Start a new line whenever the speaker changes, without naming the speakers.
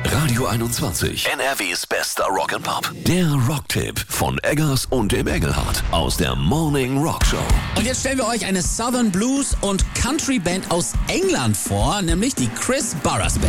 Radio 21, NRWs bester Rock'n'Pop. Der Rocktipp von Eggers und dem Engelhardt aus der Morning Rock Show.
Und jetzt stellen wir euch eine Southern Blues und Country Band aus England vor, nämlich die Chris Barras Band.